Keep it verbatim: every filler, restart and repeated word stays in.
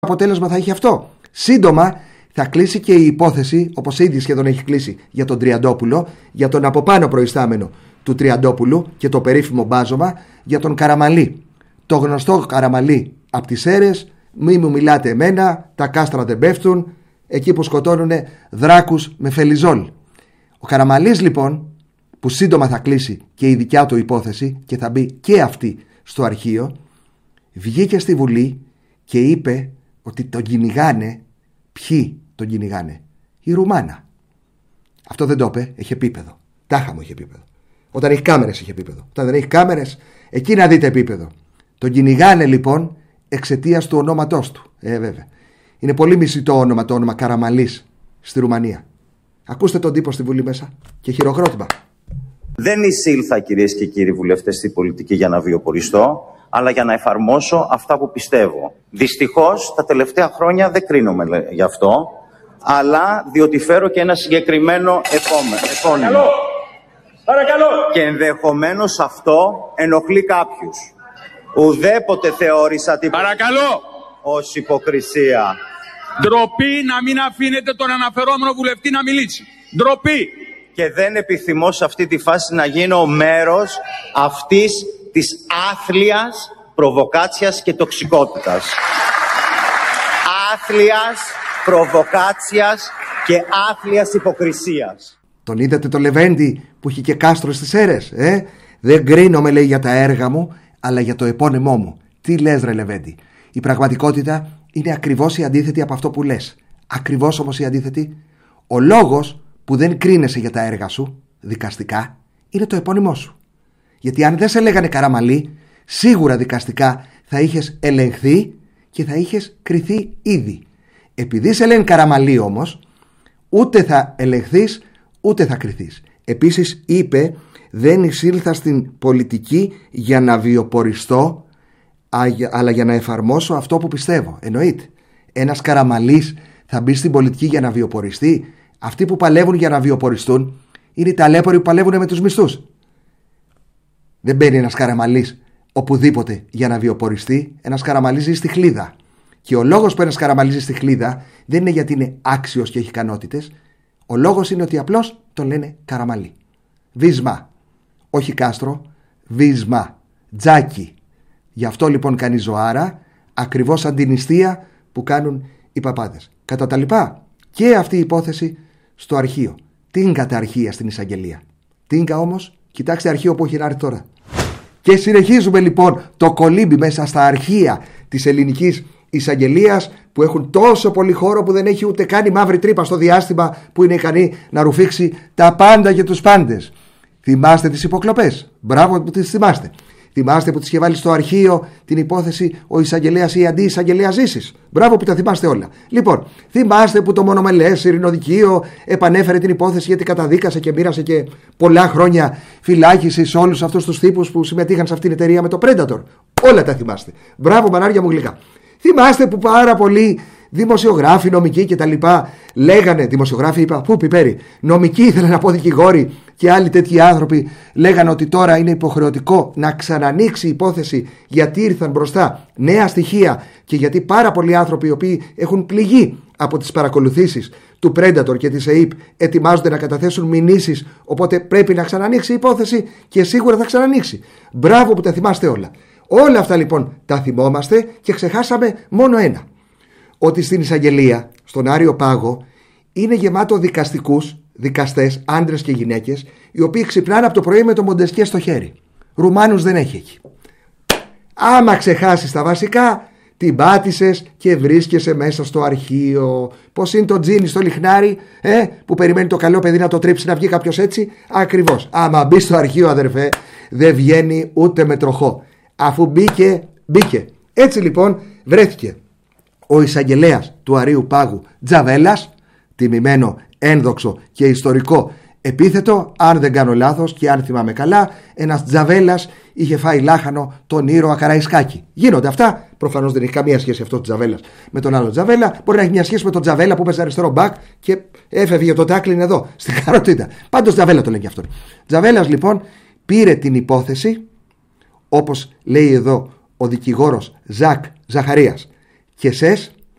αποτέλεσμα θα έχει αυτό? Σύντομα θα κλείσει και η υπόθεση, όπως ήδη σχεδόν έχει κλείσει, για τον Τριαντόπουλο, για τον από πάνω προϊστάμενο του Τριαντόπουλου και το περίφημο μπάζωμα, για τον Καραμαλή. Το γνωστό Καραμαλή από τις Σέρρες, μη μου μιλάτε εμένα, τα κάστρα δεν πέφτουν, εκεί που σκοτώνουν δράκους με φελιζόλ. Ο Καραμαλής λοιπόν, που σύντομα θα κλείσει και η δικιά του υπόθεση και θα μπει και αυτή στο αρχείο, βγήκε στη Βουλή και είπε ότι τον κυνηγάνε. Ποιοι τον κυνηγάνε? Η Ρουμάνα. Αυτό δεν το είπε, έχει επίπεδο. Τάχα μου έχει επίπεδο. Όταν έχει κάμερες έχει επίπεδο. Όταν δεν έχει κάμερες, εκεί να δείτε επίπεδο. Τον κυνηγάνε λοιπόν εξαιτίας του ονόματός του. Ε, βέβαια. Είναι πολύ μισητό όνομα το όνομα Καραμαλής στη Ρουμανία. Ακούστε τον τύπο στη Βουλή μέσα και χειροκρότημα. Δεν εισήλθα, κυρίες και κύριοι βουλευτές, στην πολιτική για να βιοποριστώ, αλλά για να εφαρμόσω αυτά που πιστεύω. Δυστυχώς, τα τελευταία χρόνια δεν κρίνομαι γι' αυτό, αλλά διότι φέρω και ένα συγκεκριμένο επώνυμο. Παρακαλώ. Παρακαλώ. Και ενδεχομένως αυτό ενοχλεί κάποιους. Ουδέποτε θεώρησα την Παρακαλώ. ως υποκρισία. Ντροπή να μην αφήνετε τον αναφερόμενο βουλευτή να μιλήσει. Ντροπή. Και δεν επιθυμώ σε αυτή τη φάση να γίνω μέρος αυτής της άθλιας προβοκάτσιας και τοξικότητας. Άθλιας προβοκάτσιας και άθλιας υποκρισίας. Τον είδατε το Λεβέντη που έχει και κάστρο στις Σέρρες? Ε? Δεν κρίνομαι, λέει, για τα έργα μου, αλλά για το επώνυμό μου. Τι λες, ρε Λεβέντη? Η πραγματικότητα είναι ακριβώς η αντίθετη από αυτό που λες. Ακριβώς όμως η αντίθετη. Ο λόγος που δεν κρίνεσαι για τα έργα σου δικαστικά είναι το επώνυμό σου. Γιατί αν δεν σε λέγανε Καραμαλή, σίγουρα δικαστικά θα είχες ελεγχθεί και θα είχες κριθεί ήδη. Επειδή σε λένε Καραμαλή όμως, ούτε θα ελεγχθείς ούτε θα κριθείς. Επίσης είπε, δεν εισήλθα στην πολιτική για να βιοποριστώ, αλλά για να εφαρμόσω αυτό που πιστεύω. Εννοείται. Ένας Καραμαλής θα μπει στην πολιτική για να βιοποριστεί? Αυτοί που παλεύουν για να βιοποριστούν είναι οι ταλέποροι που παλεύουν με τους μισθούς. Δεν μπαίνει ένας Καραμαλής οπουδήποτε για να βιοποριστεί. Ένας Καραμαλής ζει στη Χλίδα. Και ο λόγος που ένας Καραμαλής ζει στη Χλίδα δεν είναι γιατί είναι άξιος και έχει ικανότητες. Ο λόγος είναι ότι απλώς τον λένε Καραμαλή. Βίσμα. Όχι κάστρο. Βίσμα. Τζάκι. Γι' αυτό λοιπόν κάνει ζωάρα, ακριβώς σαν την νηστεία που κάνουν οι παπάδες. Κατά τα λοιπά, και αυτή η υπόθεση στο αρχείο. Τίνκα τα αρχεία στην εισαγγελία. Τίνκα όμως, κοιτάξτε αρχείο που έχει να έρθει τώρα. Και συνεχίζουμε λοιπόν το κολύμπι μέσα στα αρχεία της ελληνικής εισαγγελίας, που έχουν τόσο πολύ χώρο που δεν έχει ούτε καν η μαύρη τρύπα στο διάστημα που είναι ικανή να ρουφήξει τα πάντα και τους πάντες. Θυμάστε τις υποκλοπές? Μπράβο που τις θυμάστε. Θυμάστε που τις είχε βάλει στο αρχείο την υπόθεση ο εισαγγελέας ή αντί εισαγγελέας Ζήσης? Μπράβο που τα θυμάστε όλα. Λοιπόν, θυμάστε που το μονομελές ειρηνοδικείο επανέφερε την υπόθεση γιατί καταδίκασε και μοίρασε και πολλά χρόνια φυλάκιση σε όλους αυτούς τους τύπους που συμμετείχαν σε αυτήν την εταιρεία με το Predator? Όλα τα θυμάστε. Μπράβο, μανάρια μου γλυκά. Θυμάστε που πάρα πολλοί δημοσιογράφοι, νομικοί κτλ. Λέγανε, δημοσιογράφοι είπα, πού πιπέρι, νομικοί ήθελαν να πω δικηγόροι και άλλοι τέτοιοι άνθρωποι, λέγανε ότι τώρα είναι υποχρεωτικό να ξανανοίξει η υπόθεση γιατί ήρθαν μπροστά νέα στοιχεία και γιατί πάρα πολλοί άνθρωποι οι οποίοι έχουν πληγεί από τις παρακολουθήσεις του Predator και της ΕΥΠ ετοιμάζονται να καταθέσουν μηνύσεις, οπότε πρέπει να ξανανοίξει η υπόθεση και σίγουρα θα ξανανοίξει. Μπράβο που τα θυμάστε όλα. Όλα αυτά λοιπόν τα θυμόμαστε και ξεχάσαμε μόνο ένα. Ότι στην εισαγγελία, στον Άριο Πάγο, είναι γεμάτο δικαστικούς, δικαστές, άντρες και γυναίκες, οι οποίοι ξυπνάνε από το πρωί με το Μοντεσκιέ στο χέρι. Ρουμάνους δεν έχει εκεί. Άμα ξεχάσεις τα βασικά, την πάτησες και βρίσκεσαι μέσα στο αρχείο. Πώς είναι το τζίνι στο λιχνάρι, ε, που περιμένει το καλό παιδί να το τρίψει να βγει κάποιος έτσι? Ακριβώς. Άμα μπει στο αρχείο, αδερφέ, δεν βγαίνει ούτε με τροχό. Αφού μπήκε, μπήκε. Έτσι λοιπόν βρέθηκε ο εισαγγελέας του Αρείου Πάγου Τζαβέλας, τιμημένο, ένδοξο και ιστορικό επίθετο, αν δεν κάνω λάθος και αν θυμάμαι καλά, ένας Τζαβέλας είχε φάει λάχανο τον ήρωα Καραϊσκάκη. Γίνονται αυτά. Προφανώς δεν έχει καμία σχέση αυτό ο Τζαβέλας με τον άλλο Τζαβέλα. Μπορεί να έχει μια σχέση με τον Τζαβέλα που παίζει αριστερό μπακ και έφευγε το τάκλιν εδώ, στην καροτίδα. Πάντως Τζαβέλα το λέει και αυτόν. Τζαβέλας λοιπόν πήρε την υπόθεση, όπως λέει εδώ ο δικηγόρος Ζακ Ζαχαρίας, και σες